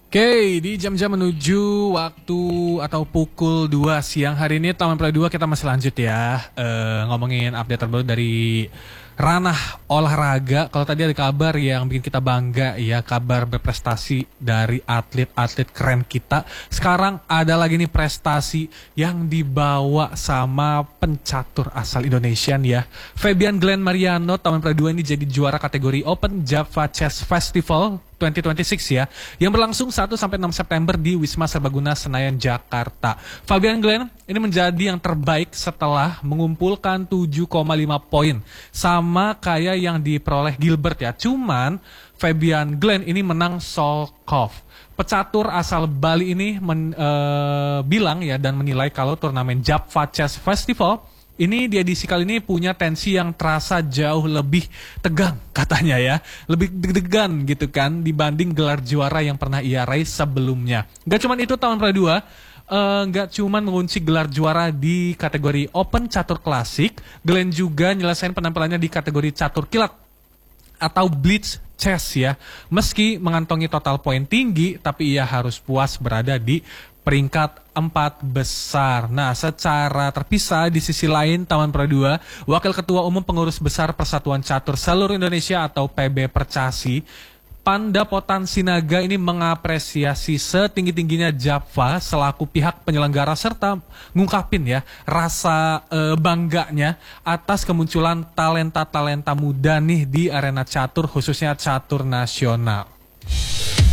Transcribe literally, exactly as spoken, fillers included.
Oke, di jam-jam menuju waktu atau pukul dua siang hari ini Taman Prai dua kita masih lanjut ya eh, ngomongin update terbaru dari ranah olahraga. Kalau tadi ada kabar yang bikin kita bangga ya, kabar berprestasi dari atlet-atlet keren kita. Sekarang ada lagi nih prestasi yang dibawa sama pencatur asal Indonesian ya. Fabian Glenn Mariano Taman Prai dua ini jadi juara kategori Open Java Chess Festival dua ribu dua puluh enam ya, yang berlangsung satu sampai enam September di Wisma Serbaguna Senayan, Jakarta. Fabian Glenn ini menjadi yang terbaik setelah mengumpulkan tujuh koma lima poin, sama kayak yang diperoleh Gilbert ya. Cuman Fabian Glenn ini menang Solkov. Pecatur asal Bali ini men, uh, bilang ya dan menilai kalau turnamen Java Chess Festival ini di edisi kali ini punya tensi yang terasa jauh lebih tegang katanya ya. Lebih deg-degan gitu kan dibanding gelar juara yang pernah ia raih sebelumnya. Gak cuma itu Taman Prai dua, uh, gak cuma mengunci gelar juara di kategori Open Catur Klasik, Glenn juga nyelesain penampilannya di kategori Catur Kilat atau Blitz Chess ya. Meski mengantongi total poin tinggi, tapi ia harus puas berada di peringkat empat besar. Nah, secara terpisah di sisi lain Taman Prai dua, Wakil Ketua Umum Pengurus Besar Persatuan Catur Seluruh Indonesia atau P B Percasi, Pandapotan Sinaga ini mengapresiasi setinggi-tingginya Java selaku pihak penyelenggara serta ngungkapin ya rasa e, bangganya atas kemunculan talenta-talenta muda nih di arena catur khususnya catur nasional.